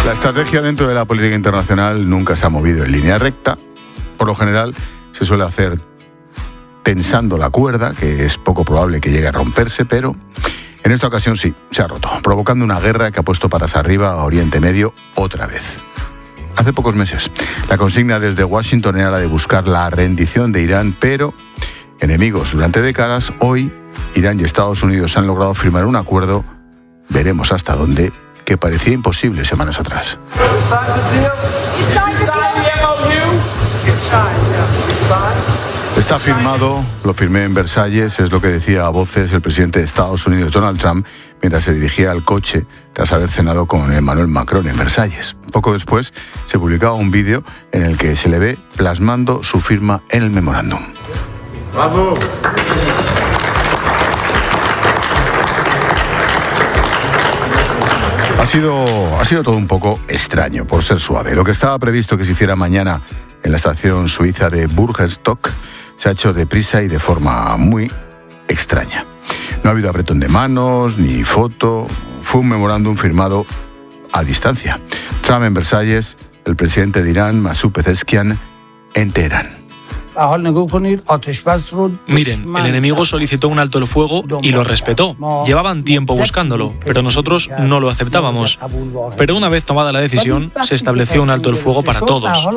La estrategia dentro de la política internacional nunca se ha movido en línea recta. Por lo general se suele hacer tensando la cuerda, que es poco probable que llegue a romperse, pero en esta ocasión sí, se ha roto, provocando una guerra que ha puesto patas arriba a Oriente Medio otra vez. Hace pocos meses, la consigna desde Washington era la de buscar la rendición de Irán, pero enemigos durante décadas, hoy Irán y Estados Unidos han logrado firmar un acuerdo, veremos hasta dónde, que parecía imposible semanas atrás. Está firmado, lo firmé en Versalles, es lo que decía a voces el presidente de Estados Unidos, Donald Trump, mientras se dirigía al coche tras haber cenado con Emmanuel Macron en Versalles. Poco después se publicaba un vídeo en el que se le ve plasmando su firma en el memorándum. ¡Bravo! Ha sido todo un poco extraño, por ser suave. Lo que estaba previsto que se hiciera mañana en la estación suiza de Burgerstock se ha hecho deprisa y de forma muy extraña. No ha habido apretón de manos, ni foto. Fue un memorándum firmado a distancia. Trump en Versalles, el presidente de Irán, Masoud Pezeshkian, en Teherán. Miren, el enemigo solicitó un alto el fuego y lo respetó. Llevaban tiempo buscándolo, pero nosotros no lo aceptábamos. Pero una vez tomada la decisión, se estableció un alto el fuego para todos.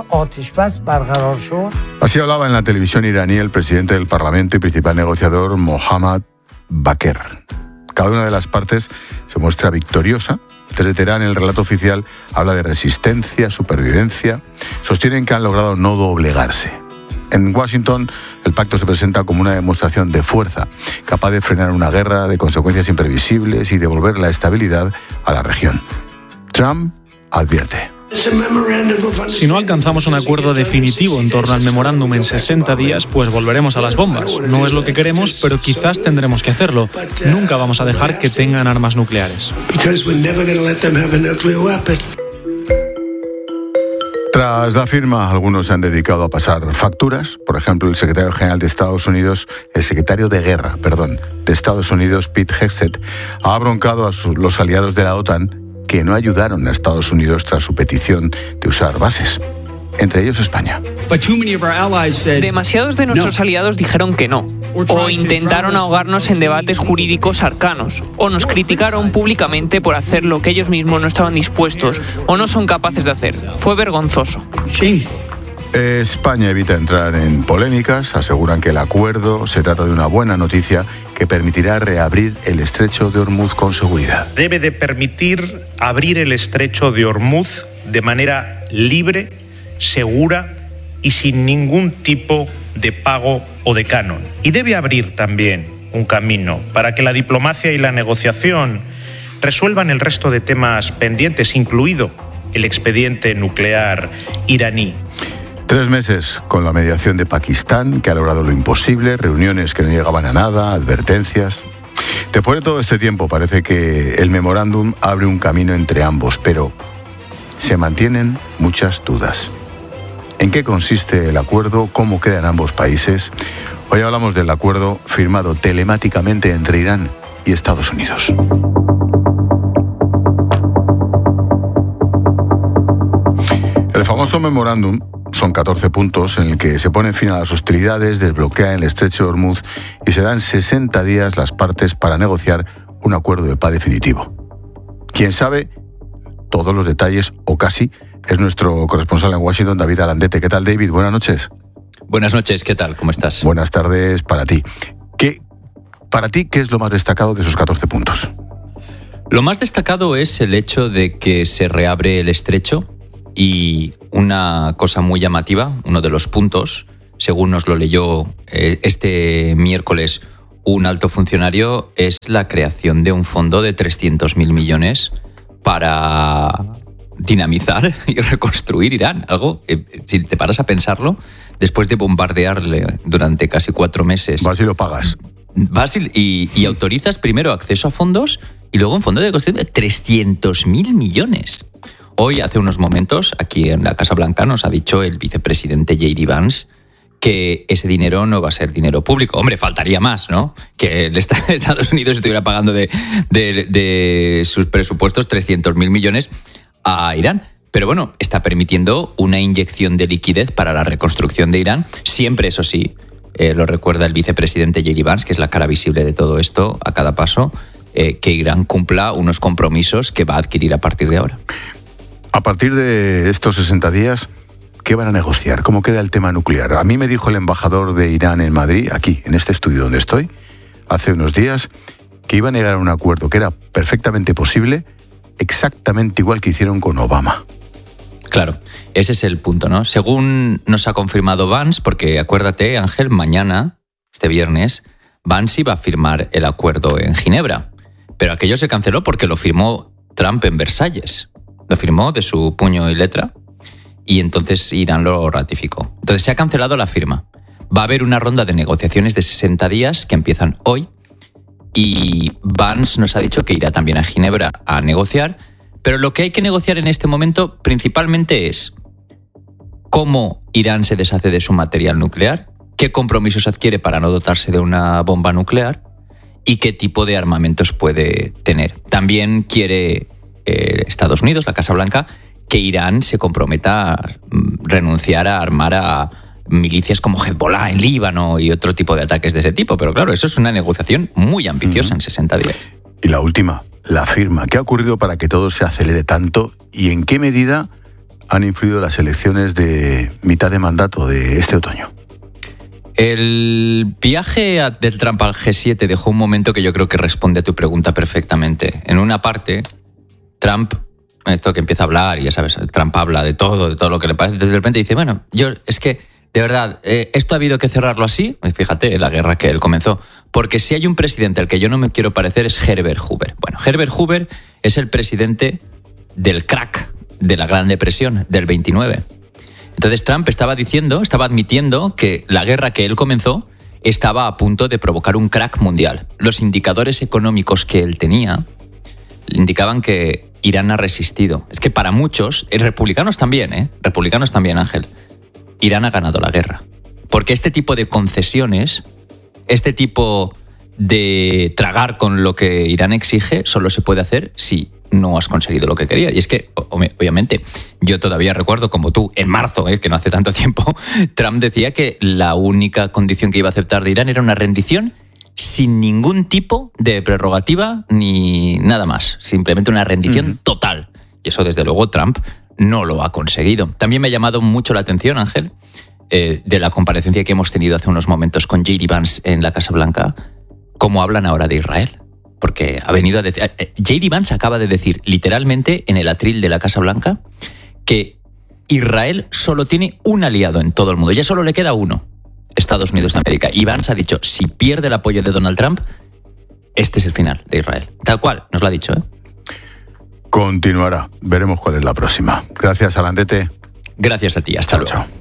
Así hablaba en la televisión iraní el presidente del Parlamento y principal negociador, Mohammad Bakr. Cada una de las partes se muestra victoriosa. Desde Teherán, el relato oficial habla de resistencia, supervivencia. Sostienen que han logrado no doblegarse. En Washington, el pacto se presenta como una demostración de fuerza, capaz de frenar una guerra de consecuencias imprevisibles y devolver la estabilidad a la región. Trump advierte. Si no alcanzamos un acuerdo definitivo en torno al memorándum en 60 días, pues volveremos a las bombas. No es lo que queremos, pero quizás tendremos que hacerlo. Nunca vamos a dejar que tengan armas nucleares. Tras la firma, algunos se han dedicado a pasar facturas. Por ejemplo, el secretario general de Estados Unidos, el secretario de Guerra, de Estados Unidos, Pete Hegseth, ha broncado a los aliados de la OTAN que no ayudaron a Estados Unidos tras su petición de usar bases, entre ellos España. Demasiados de nuestros aliados dijeron que no, o intentaron ahogarnos en debates jurídicos arcanos, o nos criticaron públicamente por hacer lo que ellos mismos no estaban dispuestos o no son capaces de hacer. Fue vergonzoso. España evita entrar en polémicas, aseguran que el acuerdo se trata de una buena noticia que permitirá reabrir el estrecho de Ormuz con seguridad. Debe de permitir abrir el estrecho de Ormuz de manera libre, segura y sin ningún tipo de pago o de canon. Y debe abrir también un camino para que la diplomacia y la negociación resuelvan el resto de temas pendientes, incluido el expediente nuclear iraní. 3 meses con la mediación de Pakistán, que ha logrado lo imposible, reuniones que no llegaban a nada, advertencias. Después de todo este tiempo parece que el memorándum abre un camino entre ambos, pero se mantienen muchas dudas. ¿En qué consiste el acuerdo? ¿Cómo quedan ambos países? Hoy hablamos del acuerdo firmado telemáticamente entre Irán y Estados Unidos. El famoso memorándum son 14 puntos en el que se pone fin a las hostilidades, desbloquea el estrecho de Ormuz y se dan 60 días las partes para negociar un acuerdo de paz definitivo. Quien sabe todos los detalles, o casi, es nuestro corresponsal en Washington, David Alandete. ¿Qué tal, David? Buenas noches. Buenas noches, ¿qué tal? ¿Cómo estás? Buenas tardes para ti. Para ti, ¿qué es lo más destacado de esos 14 puntos? Lo más destacado es el hecho de que se reabre el estrecho y una cosa muy llamativa, uno de los puntos, según nos lo leyó este miércoles un alto funcionario, es la creación de un fondo de 300.000 millones para dinamizar y reconstruir Irán. Algo, si te paras a pensarlo, después de bombardearle durante casi 4 meses... Vas y lo pagas. Vas y autorizas primero acceso a fondos y luego un fondo de construcción de 300.000 millones. Hoy, hace unos momentos, aquí en la Casa Blanca nos ha dicho el vicepresidente J.D. Vance que ese dinero no va a ser dinero público. Hombre, faltaría más, ¿no? Que Estados Unidos estuviera pagando de sus presupuestos 300.000 millones a Irán. Pero bueno, está permitiendo una inyección de liquidez para la reconstrucción de Irán. Siempre, eso sí, lo recuerda el vicepresidente J.D. Vance, que es la cara visible de todo esto a cada paso, que Irán cumpla unos compromisos que va a adquirir a partir de ahora. A partir de estos 60 días, ¿qué van a negociar? ¿Cómo queda el tema nuclear? A mí me dijo el embajador de Irán en Madrid, aquí, en este estudio donde estoy, hace unos días, que iban a llegar a un acuerdo que era perfectamente posible, exactamente igual que hicieron con Obama. Claro, ese es el punto, ¿no? Según nos ha confirmado Vance, porque acuérdate, Ángel, mañana, este viernes, Vance iba a firmar el acuerdo en Ginebra, pero aquello se canceló porque lo firmó Trump en Versalles. Lo firmó de su puño y letra y entonces Irán lo ratificó. Entonces se ha cancelado la firma. Va a haber una ronda de negociaciones de 60 días que empiezan hoy y Vance nos ha dicho que irá también a Ginebra a negociar. Pero lo que hay que negociar en este momento principalmente es cómo Irán se deshace de su material nuclear, qué compromisos adquiere para no dotarse de una bomba nuclear y qué tipo de armamentos puede tener. También quiere Estados Unidos, la Casa Blanca, que Irán se comprometa a renunciar a armar a milicias como Hezbollah en Líbano y otro tipo de ataques de ese tipo. Pero claro, eso es una negociación muy ambiciosa en 60 días. Y la última, la firma. ¿Qué ha ocurrido para que todo se acelere tanto y en qué medida han influido las elecciones de mitad de mandato de este otoño? El viaje del Trump al G7 dejó un momento que yo creo que responde a tu pregunta perfectamente. En una parte, Trump, esto que empieza a hablar, y ya sabes, Trump habla de todo lo que le parece, de repente dice, bueno, yo es que, de verdad, esto ha habido que cerrarlo así, fíjate, la guerra que él comenzó, porque si hay un presidente al que yo no me quiero parecer es Herbert Hoover. Bueno, Herbert Hoover es el presidente del crack, de la Gran Depresión, del 29. Entonces Trump estaba admitiendo que la guerra que él comenzó estaba a punto de provocar un crack mundial. Los indicadores económicos que él tenía indicaban que Irán ha resistido. Es que para muchos, republicanos también, Ángel, Irán ha ganado la guerra. Porque este tipo de concesiones, este tipo de tragar con lo que Irán exige, solo se puede hacer si no has conseguido lo que querías. Y es que, obviamente, yo todavía recuerdo, como tú, en marzo, que no hace tanto tiempo, Trump decía que la única condición que iba a aceptar de Irán era una rendición sin ningún tipo de prerrogativa ni nada más. Simplemente una rendición total. Y eso, desde luego, Trump no lo ha conseguido. También me ha llamado mucho la atención, Ángel, de la comparecencia que hemos tenido hace unos momentos con J.D. Vance en la Casa Blanca, cómo hablan ahora de Israel. Porque ha venido a decir... J.D. Vance acaba de decir literalmente en el atril de la Casa Blanca que Israel solo tiene un aliado en todo el mundo. Ya solo le queda uno, Estados Unidos de América. Y Vance ha dicho, si pierde el apoyo de Donald Trump, este es el final de Israel. Tal cual, nos lo ha dicho, Continuará. Veremos cuál es la próxima. Gracias, Alandete. Gracias a ti. Hasta luego. Chao.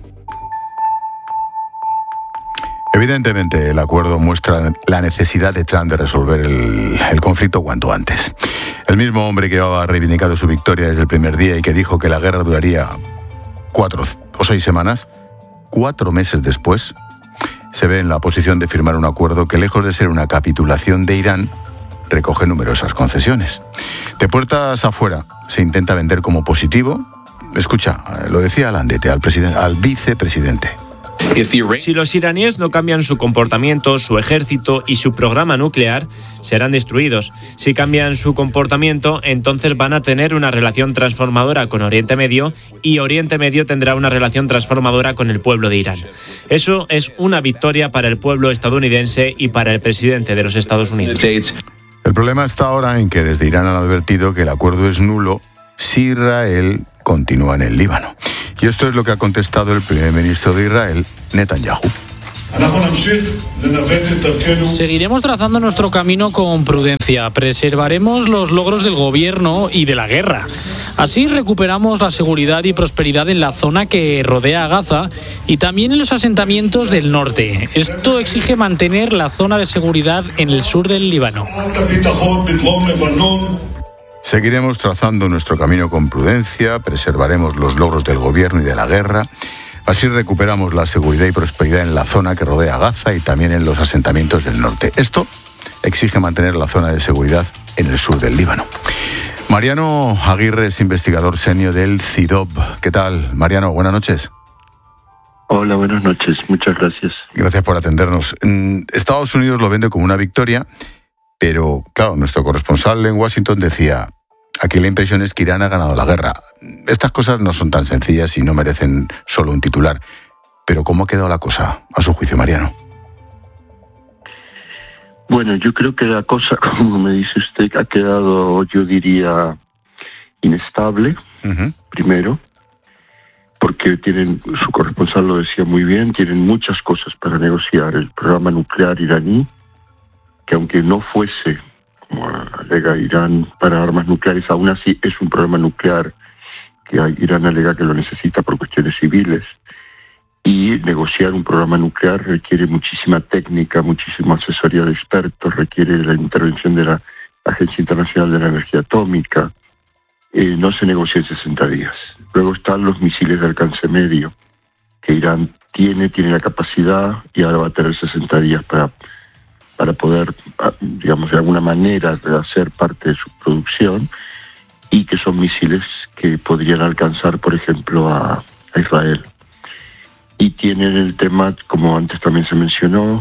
Evidentemente, el acuerdo muestra la necesidad de Trump de resolver el conflicto cuanto antes. El mismo hombre que ha reivindicado su victoria desde el primer día y que dijo que la guerra duraría 4 o 6 semanas, 4 meses después, se ve en la posición de firmar un acuerdo que, lejos de ser una capitulación de Irán, recoge numerosas concesiones. De puertas afuera se intenta vender como positivo. Escucha, lo decía Alandete, al vicepresidente. Si los iraníes no cambian su comportamiento, su ejército y su programa nuclear, serán destruidos. Si cambian su comportamiento, entonces van a tener una relación transformadora con Oriente Medio y Oriente Medio tendrá una relación transformadora con el pueblo de Irán. Eso es una victoria para el pueblo estadounidense y para el presidente de los Estados Unidos. El problema está ahora en que desde Irán han advertido que el acuerdo es nulo si Israel continúa en el Líbano. Y esto es lo que ha contestado el primer ministro de Israel, Netanyahu. Seguiremos trazando nuestro camino con prudencia. Preservaremos los logros del gobierno y de la guerra. Así recuperamos la seguridad y prosperidad en la zona que rodea a Gaza y también en los asentamientos del norte. Esto exige mantener la zona de seguridad en el sur del Líbano. Seguiremos trazando nuestro camino con prudencia, preservaremos los logros del gobierno y de la guerra. Así recuperamos la seguridad y prosperidad en la zona que rodea a Gaza y también en los asentamientos del norte. Esto exige mantener la zona de seguridad en el sur del Líbano. Mariano Aguirre es investigador senior del CIDOB. ¿Qué tal, Mariano? Buenas noches. Hola, buenas noches. Muchas gracias. Gracias por atendernos. Estados Unidos lo vende como una victoria, pero, claro, nuestro corresponsal en Washington decía, aquí la impresión es que Irán ha ganado la guerra. Estas cosas no son tan sencillas y no merecen solo un titular. Pero ¿cómo ha quedado la cosa, a su juicio, Mariano? Bueno, yo creo que la cosa, como me dice usted, ha quedado, yo diría, inestable, primero, porque tienen, su corresponsal lo decía muy bien, tienen muchas cosas para negociar. El programa nuclear iraní, que aunque no fuese, como alega Irán, para armas nucleares, aún así es un programa nuclear que Irán alega que lo necesita por cuestiones civiles. Y negociar un programa nuclear requiere muchísima técnica, muchísima asesoría de expertos, requiere la intervención de la Agencia Internacional de la Energía Atómica. No se negocia en 60 días. Luego están los misiles de alcance medio, que Irán tiene la capacidad y ahora va a tener 60 días para poder, digamos, de alguna manera hacer parte de su producción, y que son misiles que podrían alcanzar, por ejemplo, a Israel. Y tienen el tema, como antes también se mencionó,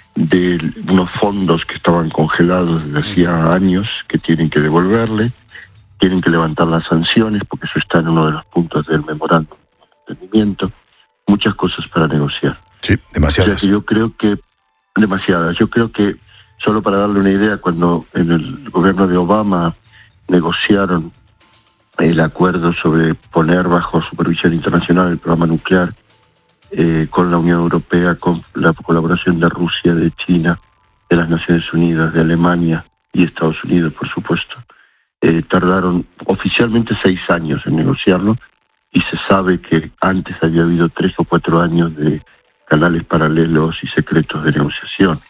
de unos fondos que estaban congelados desde hacía años, que tienen que devolverle, tienen que levantar las sanciones, porque eso está en uno de los puntos del memorándum de entendimiento. Muchas cosas para negociar. Sí, demasiadas. O sea que yo creo que, demasiadas. Yo creo que, solo para darle una idea, cuando en el gobierno de Obama negociaron el acuerdo sobre poner bajo supervisión internacional el programa nuclear, con la Unión Europea, con la colaboración de Rusia, de China, de las Naciones Unidas, de Alemania y Estados Unidos, por supuesto. Tardaron oficialmente 6 años en negociarlo, y se sabe que antes había habido 3 o 4 años de canales paralelos y secretos de negociación.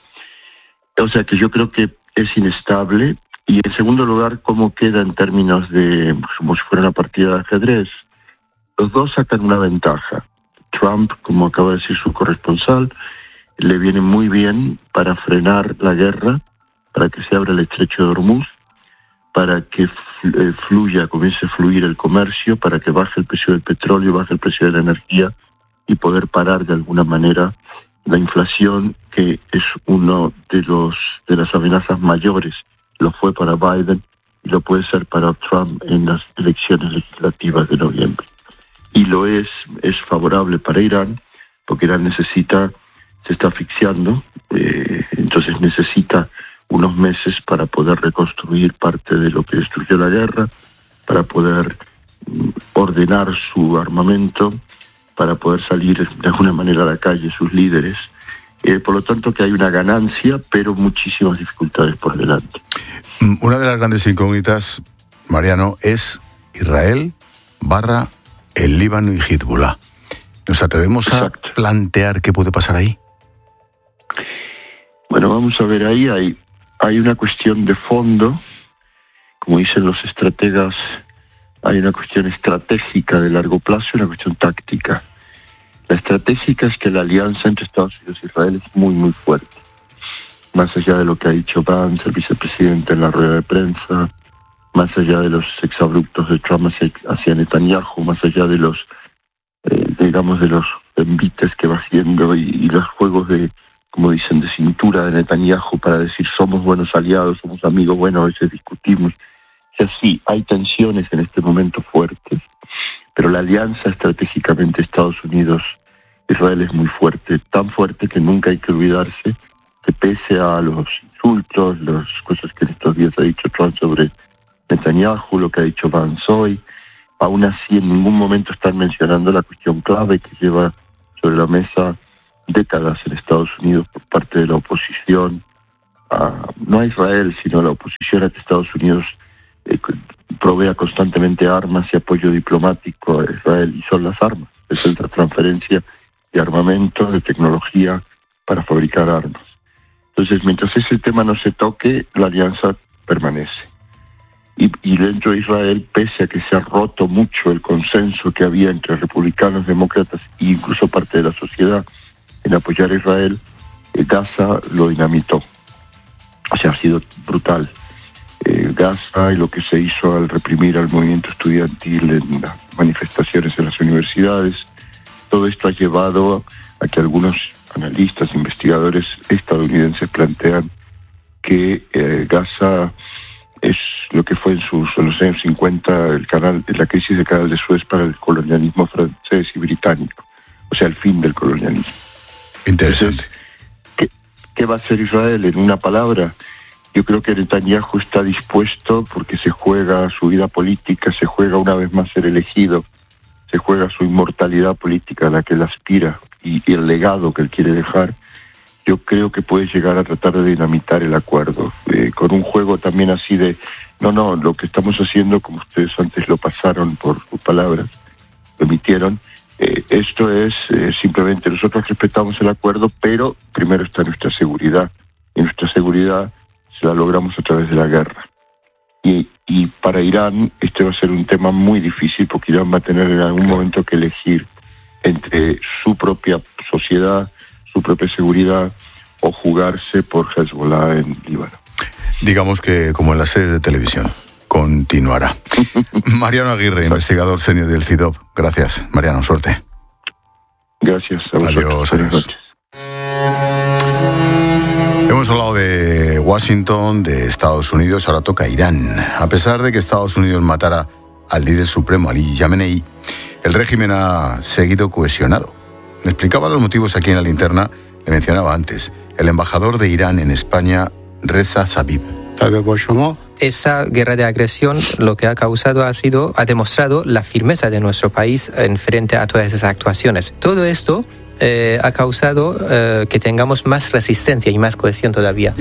O sea que yo creo que es inestable. Y en segundo lugar, ¿cómo queda en términos de, como si fuera una partida de ajedrez? Los dos sacan una ventaja. Trump, como acaba de decir su corresponsal, le viene muy bien para frenar la guerra, para que se abra el estrecho de Hormuz, para que comience a fluir el comercio, para que baje el precio del petróleo, baje el precio de la energía, y poder parar de alguna manera la inflación, que es uno de las amenazas mayores. Lo fue para Biden y lo puede ser para Trump en las elecciones legislativas de noviembre. Y lo es favorable para Irán, porque Irán se está asfixiando, entonces necesita unos meses para poder reconstruir parte de lo que destruyó la guerra, para poder ordenar su armamento, para poder salir de alguna manera a la calle sus líderes. Por lo tanto, que hay una ganancia, pero muchísimas dificultades por delante. Una de las grandes incógnitas, Mariano, es Israel / el Líbano y Hezbollah. ¿Nos atrevemos a plantear qué puede pasar ahí? Bueno, vamos a ver, ahí hay una cuestión de fondo. Como dicen los estrategas, hay una cuestión estratégica de largo plazo y una cuestión táctica. La estratégica es que la alianza entre Estados Unidos y Israel es muy, muy fuerte. Más allá de lo que ha dicho Vance, el vicepresidente, en la rueda de prensa, más allá de los exabruptos de Trump hacia Netanyahu, más allá de los, digamos, de los envites que va haciendo y los juegos de, como dicen, de cintura de Netanyahu para decir somos buenos aliados, somos amigos, bueno, a veces discutimos. O sea, sí, hay tensiones en este momento fuertes, pero la alianza estratégicamente Estados Unidos-Israel es muy fuerte, tan fuerte que nunca hay que olvidarse que pese a los insultos, las cosas que en estos días ha dicho Trump sobre Netanyahu, lo que ha dicho Vance hoy, aún así en ningún momento están mencionando la cuestión clave que lleva sobre la mesa décadas en Estados Unidos por parte de la oposición, no a Israel, sino a la oposición a que Estados Unidos provea constantemente armas y apoyo diplomático a Israel, y son las armas, es la transferencia de armamento, de tecnología para fabricar armas. Entonces, mientras ese tema no se toque, la alianza permanece. Y dentro de Israel, pese a que se ha roto mucho el consenso que había entre republicanos, demócratas e incluso parte de la sociedad en apoyar a Israel, Gaza lo dinamitó. O sea, ha sido brutal. Gaza y lo que se hizo al reprimir al movimiento estudiantil en las manifestaciones en las universidades. Todo esto ha llevado a que algunos analistas, investigadores estadounidenses plantean que Gaza es lo que fue en los años 50 la crisis del canal de Suez para el colonialismo francés y británico, o sea, el fin del colonialismo. Interesante. Entonces, ¿qué va a hacer Israel? En una palabra, yo creo que Netanyahu está dispuesto porque se juega su vida política, se juega una vez más ser elegido, se juega su inmortalidad política a la que él aspira y el legado que él quiere dejar. Yo creo que puede llegar a tratar de dinamitar el acuerdo, con un juego también así de, no, lo que estamos haciendo, como ustedes antes lo pasaron por sus palabras, lo emitieron, esto es simplemente nosotros respetamos el acuerdo, pero primero está nuestra seguridad, y nuestra seguridad se la logramos a través de la guerra. Y para Irán este va a ser un tema muy difícil, porque Irán va a tener en algún momento que elegir entre su propia sociedad, su propia seguridad, o jugarse por Hezbollah en Líbano. Digamos que como en las series de televisión, continuará. Mariano Aguirre, investigador senior del CIDOB. Gracias, Mariano, suerte. Gracias a vosotros. Adiós. Hemos hablado de Washington, de Estados Unidos, ahora toca Irán. A pesar de que Estados Unidos matara al líder supremo, Ali Khamenei, el régimen ha seguido cohesionado. Me explicaba los motivos aquí en la linterna, le mencionaba antes, el embajador de Irán en España, Reza Sabib. Esta guerra de agresión lo que ha causado ha demostrado la firmeza de nuestro país en frente a todas esas actuaciones. Todo esto ha causado que tengamos más resistencia y más cohesión todavía.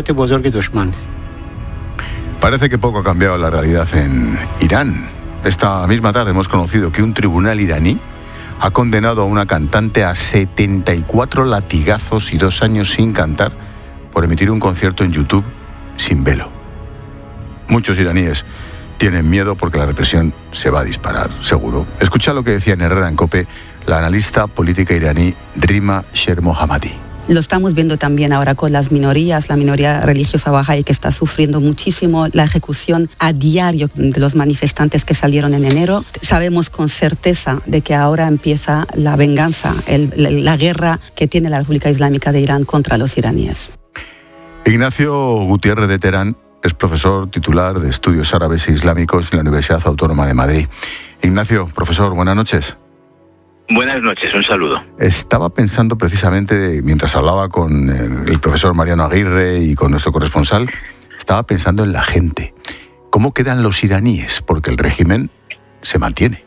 Parece que poco ha cambiado la realidad en Irán. Esta misma tarde hemos conocido que un tribunal iraní ha condenado a una cantante a 74 latigazos y 2 años sin cantar por emitir un concierto en YouTube sin velo. Muchos iraníes tienen miedo porque la represión se va a disparar, seguro. Escucha lo que decía en Herrera en COPE la analista política iraní Rima Shermohammadi. Lo estamos viendo también ahora con las minorías, la minoría religiosa bahá'í que está sufriendo muchísimo la ejecución a diario de los manifestantes que salieron en enero. Sabemos con certeza de que ahora empieza la venganza, la guerra que tiene la República Islámica de Irán contra los iraníes. Ignacio Gutiérrez de Terán es profesor titular de Estudios Árabes e Islámicos en la Universidad Autónoma de Madrid. Ignacio, profesor, buenas noches. Buenas noches, un saludo. Estaba pensando precisamente, mientras hablaba con el profesor Mariano Aguirre y con nuestro corresponsal, estaba pensando en la gente. ¿Cómo quedan los iraníes? Porque el régimen se mantiene.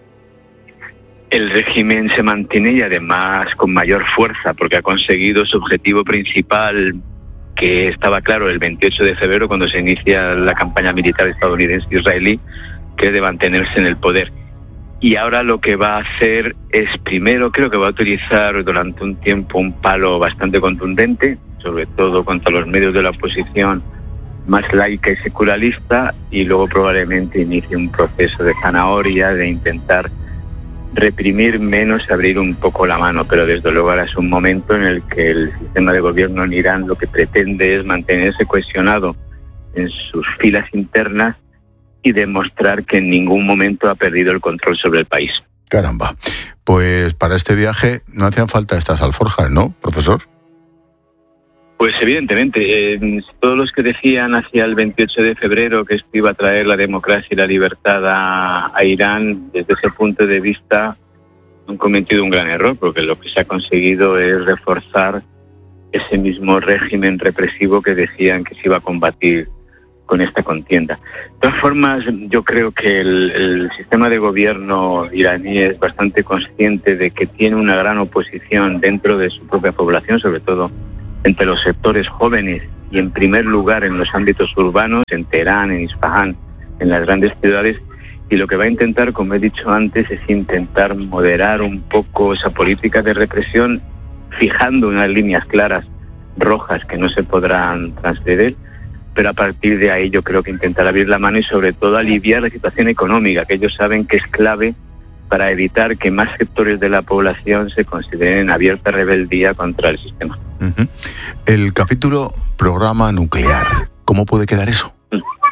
El régimen se mantiene y además con mayor fuerza, porque ha conseguido su objetivo principal, que estaba claro el 28 de febrero, cuando se inicia la campaña militar estadounidense-israelí, que es de mantenerse en el poder. Y ahora lo que va a hacer es, primero, creo que va a utilizar durante un tiempo un palo bastante contundente, sobre todo contra los medios de la oposición más laica y secularista, y luego probablemente inicie un proceso de zanahoria, de intentar reprimir menos, abrir un poco la mano, pero desde luego ahora es un momento en el que el sistema de gobierno en Irán lo que pretende es mantenerse cohesionado en sus filas internas y demostrar que en ningún momento ha perdido el control sobre el país. Caramba, pues para este viaje no hacían falta estas alforjas, ¿no, profesor? Pues evidentemente, todos los que decían hacia el 28 de febrero que esto iba a traer la democracia y la libertad a Irán, desde ese punto de vista han cometido un gran error, porque lo que se ha conseguido es reforzar ese mismo régimen represivo que decían que se iba a combatir con esta contienda. De todas formas, yo creo que el sistema de gobierno iraní es bastante consciente de que tiene una gran oposición dentro de su propia población, sobre todo entre los sectores jóvenes y en primer lugar en los ámbitos urbanos, en Teherán, en Isfahán, en las grandes ciudades, y lo que va a intentar, como he dicho antes, es intentar moderar un poco esa política de represión, fijando unas líneas claras, rojas, que no se podrán transgredir, pero a partir de ahí yo creo que intentar abrir la mano y sobre todo aliviar la situación económica, que ellos saben que es clave para evitar que más sectores de la población se consideren en abierta rebeldía contra el sistema. El capítulo programa nuclear, ¿cómo puede quedar eso?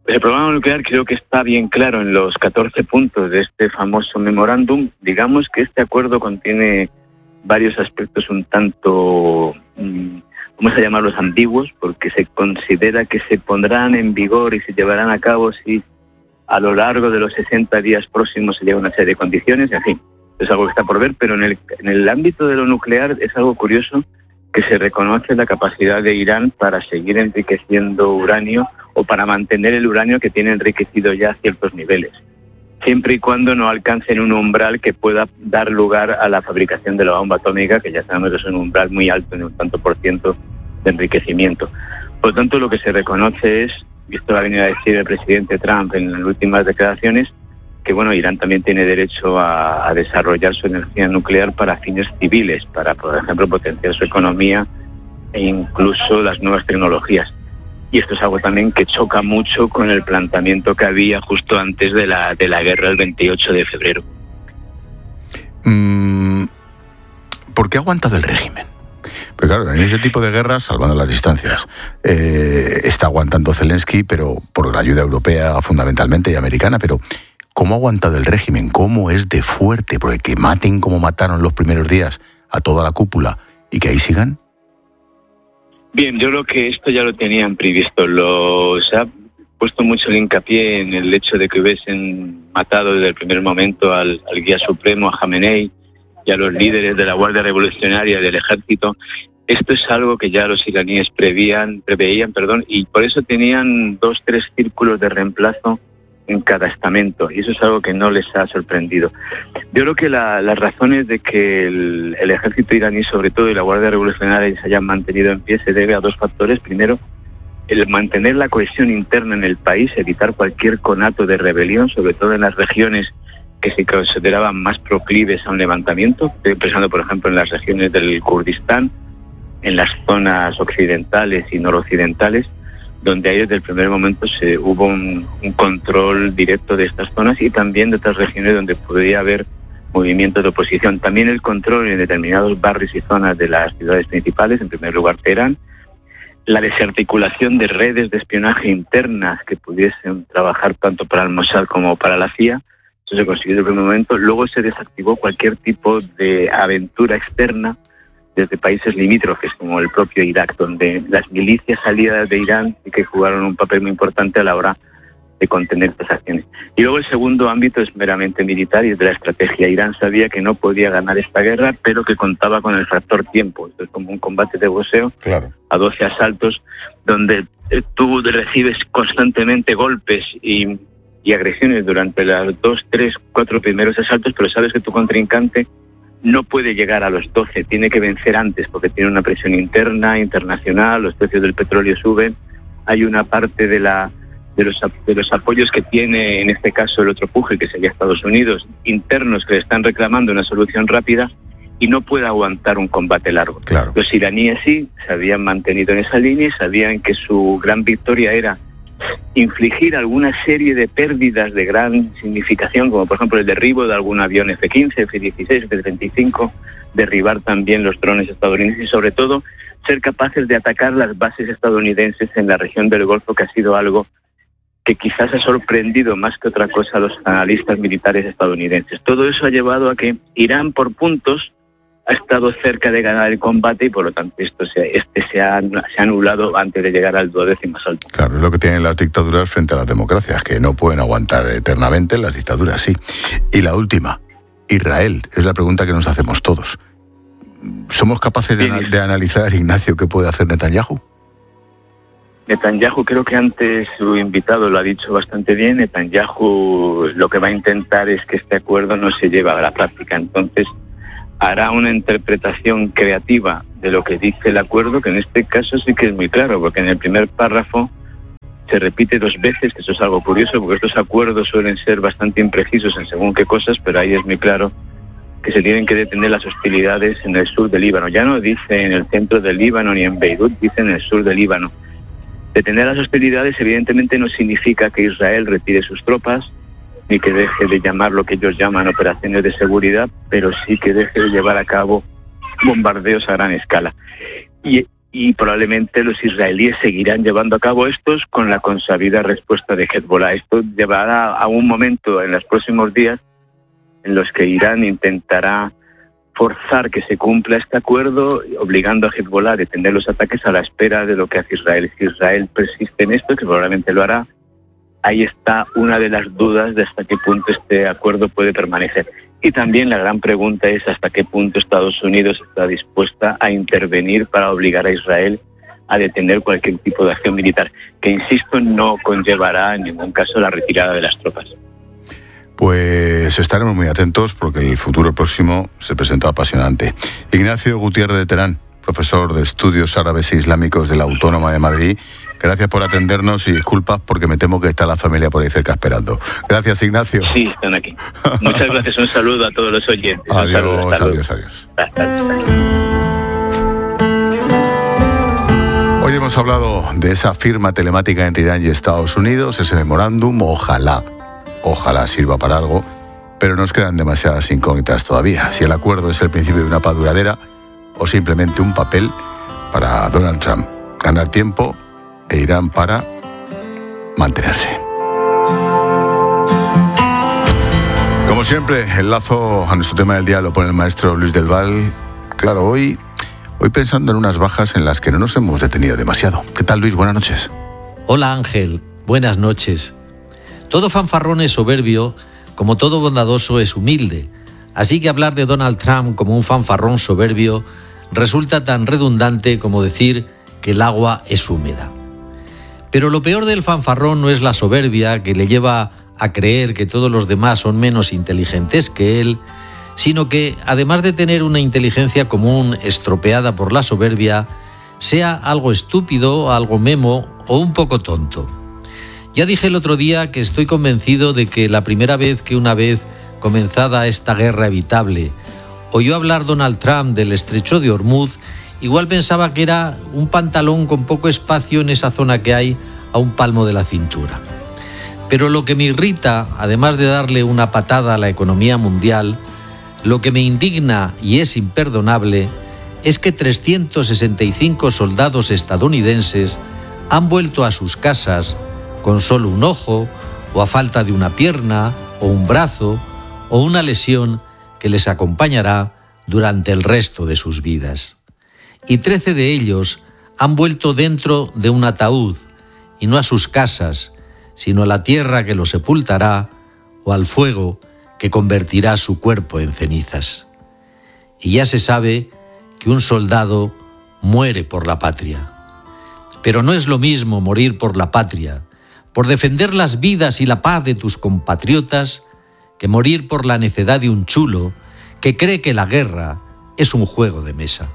El programa nuclear creo que está bien claro en los 14 puntos de este famoso memorándum. Digamos que este acuerdo contiene varios aspectos un tanto, vamos a llamarlos ambiguos, porque se considera que se pondrán en vigor y se llevarán a cabo si a lo largo de los 60 días próximos se llega a una serie de condiciones, en fin, es algo que está por ver, pero en el ámbito de lo nuclear es algo curioso que se reconoce la capacidad de Irán para seguir enriqueciendo uranio o para mantener el uranio que tiene enriquecido ya a ciertos niveles, siempre y cuando no alcancen un umbral que pueda dar lugar a la fabricación de la bomba atómica, que ya sabemos que es un umbral muy alto en un tanto por ciento de enriquecimiento. Por lo tanto, lo que se reconoce es, y esto lo ha venido a decir el presidente Trump en las últimas declaraciones, que bueno, Irán también tiene derecho a desarrollar su energía nuclear para fines civiles, para, por ejemplo, potenciar su economía e incluso las nuevas tecnologías. Y esto es algo también que choca mucho con el planteamiento que había justo antes de la guerra del 28 de febrero. ¿Por qué ha aguantado el régimen? Porque claro, en ese tipo de guerras, salvando las distancias, está aguantando Zelensky, pero por la ayuda europea fundamentalmente y americana, pero ¿cómo ha aguantado el régimen? ¿Cómo es de fuerte? Porque que maten como mataron los primeros días a toda la cúpula y que ahí sigan. Bien, yo creo que esto ya lo tenían previsto. Se ha puesto mucho el hincapié en el hecho de que hubiesen matado desde el primer momento al guía supremo, a Jamenei, y a los líderes de la Guardia Revolucionaria y del ejército. Esto es algo que ya los iraníes preveían, y por eso tenían 2-3 círculos de reemplazo en cada estamento, y eso es algo que no les ha sorprendido. Yo creo que las razones de que el ejército iraní, sobre todo, y la Guardia Revolucionaria se hayan mantenido en pie se debe a 2 factores. Primero, el mantener la cohesión interna en el país, evitar cualquier conato de rebelión, sobre todo en las regiones que se consideraban más proclives a un levantamiento. Estoy pensando, por ejemplo, en las regiones del Kurdistán, en las zonas occidentales y noroccidentales, donde ahí desde el primer momento hubo un control directo de estas zonas, y también de otras regiones donde podría haber movimientos de oposición. También el control en determinados barrios y zonas de las ciudades principales, en primer lugar Teherán, la desarticulación de redes de espionaje internas que pudiesen trabajar tanto para el Mossad como para la CIA. Eso se consiguió en el primer momento. Luego se desactivó cualquier tipo de aventura externa desde países limítrofes como el propio Irak, donde las milicias aliadas de Irán sí que jugaron un papel muy importante a la hora de contener estas acciones. Y luego el segundo ámbito es meramente militar y es de la estrategia. Irán sabía que no podía ganar esta guerra, pero que contaba con el factor tiempo. Esto es como un combate de boxeo, claro, a 12 asaltos, donde tú recibes constantemente golpes y agresiones durante los 2, 3, 4 primeros asaltos, pero sabes que tu contrincante no puede llegar a los 12, tiene que vencer antes, porque tiene una presión interna, internacional, los precios del petróleo suben, hay una parte de los apoyos que tiene, en este caso, el otro puje, que sería Estados Unidos, internos que le están reclamando una solución rápida, y no puede aguantar un combate largo. Claro. Los iraníes sí se habían mantenido en esa línea y sabían que su gran victoria era infligir alguna serie de pérdidas de gran significación, como por ejemplo el derribo de algún avión F-15, F-16, F-35, derribar también los drones estadounidenses y sobre todo ser capaces de atacar las bases estadounidenses en la región del Golfo, que ha sido algo que quizás ha sorprendido más que otra cosa a los analistas militares estadounidenses. Todo eso ha llevado a que Irán, por puntos, ha estado cerca de ganar el combate y por lo tanto se ha anulado antes de llegar al 12º asalto. Claro, es lo que tienen las dictaduras frente a las democracias, que no pueden aguantar eternamente, las dictaduras sí. Y la última, Israel, es la pregunta que nos hacemos todos. ¿Somos capaces de analizar, Ignacio, qué puede hacer Netanyahu? Netanyahu, creo que antes su invitado lo ha dicho bastante bien. Netanyahu lo que va a intentar es que este acuerdo no se lleve a la práctica. Entonces hará una interpretación creativa de lo que dice el acuerdo, que en este caso sí que es muy claro, porque en el primer párrafo se repite 2 veces, que eso es algo curioso, porque estos acuerdos suelen ser bastante imprecisos en según qué cosas, pero ahí es muy claro que se tienen que detener las hostilidades en el sur del Líbano. Ya no dice en el centro del Líbano ni en Beirut, dice en el sur del Líbano. Detener las hostilidades evidentemente no significa que Israel retire sus tropas, ni que deje de llamar lo que ellos llaman operaciones de seguridad, pero sí que deje de llevar a cabo bombardeos a gran escala. Y y probablemente los israelíes seguirán llevando a cabo estos con la consabida respuesta de Hezbollah. Esto llevará a un momento en los próximos días en los que Irán intentará forzar que se cumpla este acuerdo, obligando a Hezbollah a detener los ataques a la espera de lo que hace Israel. Si Israel persiste en esto, que probablemente lo hará, ahí está una de las dudas de hasta qué punto este acuerdo puede permanecer. Y también la gran pregunta es hasta qué punto Estados Unidos está dispuesta a intervenir para obligar a Israel a detener cualquier tipo de acción militar, que, insisto, no conllevará en ningún caso la retirada de las tropas. Pues estaremos muy atentos porque el futuro próximo se presenta apasionante. Ignacio Gutiérrez de Terán, profesor de Estudios Árabes e Islámicos de la Autónoma de Madrid, gracias por atendernos y disculpas porque me temo que está la familia por ahí cerca esperando. Gracias, Ignacio. Sí, están aquí. Muchas gracias, un saludo a todos los oyentes. Adiós. Hoy hemos hablado de esa firma telemática entre Irán y Estados Unidos, ese memorándum, ojalá sirva para algo, pero nos quedan demasiadas incógnitas todavía. Si el acuerdo es el principio de una paz duradera o simplemente un papel para Donald Trump. Ganar tiempo e Irán para mantenerse. Como siempre, el lazo a nuestro tema del día lo pone el maestro Luis del Val. Claro, hoy pensando en unas bajas en las que no nos hemos detenido demasiado. ¿Qué tal, Luis? Buenas noches. Hola, Ángel. Buenas noches. Todo fanfarrón es soberbio, como todo bondadoso es humilde. Así que hablar de Donald Trump como un fanfarrón soberbio resulta tan redundante como decir que el agua es húmeda. Pero lo peor del fanfarrón no es la soberbia que le lleva a creer que todos los demás son menos inteligentes que él, sino que, además de tener una inteligencia común estropeada por la soberbia, sea algo estúpido, algo memo o un poco tonto. Ya dije el otro día que estoy convencido de que la primera vez que una vez comenzada esta guerra evitable oyó hablar Donald Trump del estrecho de Hormuz, igual pensaba que era un pantalón con poco espacio en esa zona que hay a un palmo de la cintura. Pero lo que me irrita, además de darle una patada a la economía mundial, lo que me indigna y es imperdonable, es que 365 soldados estadounidenses han vuelto a sus casas con solo un ojo, o a falta de una pierna, o un brazo, o una lesión que les acompañará durante el resto de sus vidas. Y 13 de ellos han vuelto dentro de un ataúd, y no a sus casas, sino a la tierra que los sepultará, o al fuego que convertirá su cuerpo en cenizas. Y ya se sabe que un soldado muere por la patria. Pero no es lo mismo morir por la patria, por defender las vidas y la paz de tus compatriotas, que morir por la necedad de un chulo que cree que la guerra es un juego de mesa.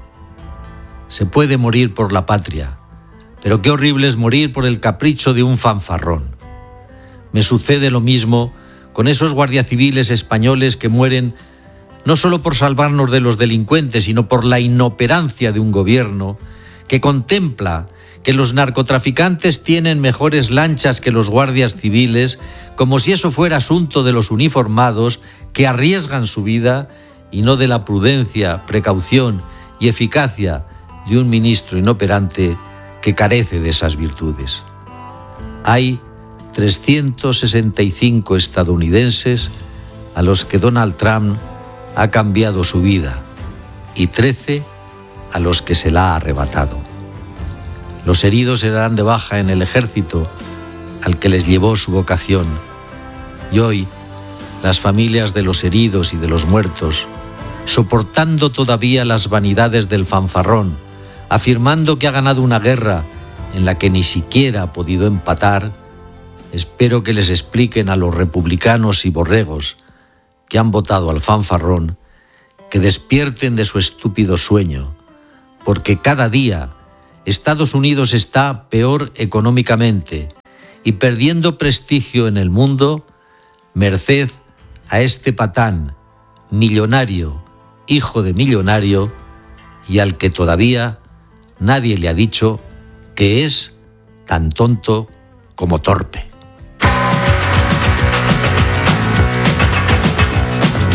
Se puede morir por la patria, pero qué horrible es morir por el capricho de un fanfarrón. Me sucede lo mismo con esos guardias civiles españoles que mueren no solo por salvarnos de los delincuentes, sino por la inoperancia de un gobierno que contempla que los narcotraficantes tienen mejores lanchas que los guardias civiles, como si eso fuera asunto de los uniformados que arriesgan su vida y no de la prudencia, precaución y eficacia de un ministro inoperante que carece de esas virtudes. Hay 365 estadounidenses a los que Donald Trump ha cambiado su vida y 13 a los que se la ha arrebatado. Los heridos se darán de baja en el ejército al que les llevó su vocación. Y hoy, las familias de los heridos y de los muertos, soportando todavía las vanidades del fanfarrón, afirmando que ha ganado una guerra en la que ni siquiera ha podido empatar, espero que les expliquen a los republicanos y borregos que han votado al fanfarrón que despierten de su estúpido sueño, porque cada día Estados Unidos está peor económicamente y perdiendo prestigio en el mundo, merced a este patán, millonario, hijo de millonario, y al que todavía nadie le ha dicho que es tan tonto como torpe.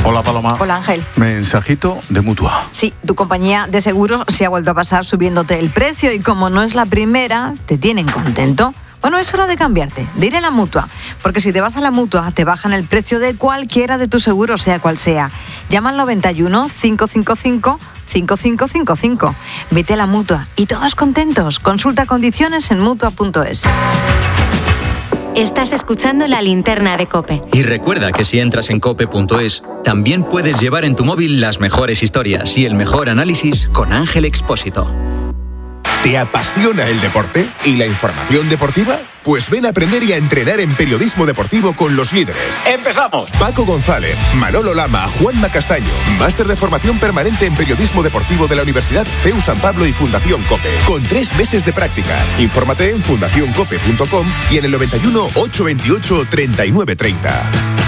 Hola, Paloma. Hola, Ángel. Mensajito de Mutua. Sí, tu compañía de seguros se ha vuelto a pasar subiéndote el precio y como no es la primera, te tienen contento. Bueno, es hora de cambiarte, de ir a la Mutua, porque si te vas a la Mutua te bajan el precio de cualquiera de tus seguros, sea cual sea. Llama al 91 555 5555. Vete a la Mutua y todos contentos. Consulta condiciones en Mutua.es. Estás escuchando La Linterna de COPE. Y recuerda que si entras en cope.es, también puedes llevar en tu móvil las mejores historias y el mejor análisis con Ángel Expósito. ¿Te apasiona el deporte y la información deportiva? Pues ven a aprender y a entrenar en periodismo deportivo con los líderes. ¡Empezamos! Paco González, Manolo Lama, Juanma Castaño. Máster de formación permanente en periodismo deportivo de la Universidad CEU San Pablo y Fundación COPE. Con 3 meses de prácticas. Infórmate en fundacioncope.com y en el 91 828 3930.